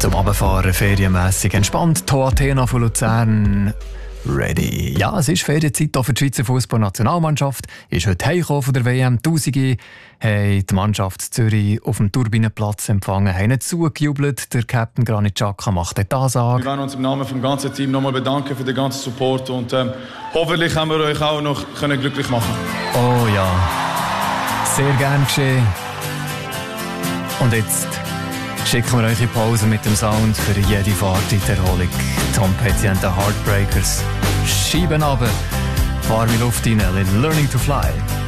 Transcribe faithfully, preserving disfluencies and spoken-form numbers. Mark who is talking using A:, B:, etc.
A: Zum Abfahren ferienmässig entspannt. To Athena von Luzern ready. Ja, es ist Ferienzeit auch für die Schweizer Fußballnationalmannschaft. Ist heute heimgekommen von der W M. Tausende haben die Mannschaft Zürich auf dem Turbinenplatz empfangen, haben nicht zugejubelt. Der Captain Granit Xhaka macht die Ansage.
B: Wir wollen uns im Namen vom ganzen Team nochmal bedanken für den ganzen Support und ähm, hoffentlich haben wir euch auch noch können glücklich machen.
A: Oh ja, sehr gern geschehen. Und jetzt schicken wir euch in Pause mit dem Sound für jede Fahrt in die Erholung. Tom Petty and the Heartbreakers. Schieben runter, warme Luft rein, Learning to Fly.